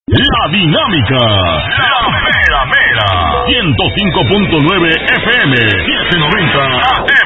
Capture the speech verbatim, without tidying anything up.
La Dinámica. La Mera Mera. ciento cinco punto nueve F M. setecientos noventa A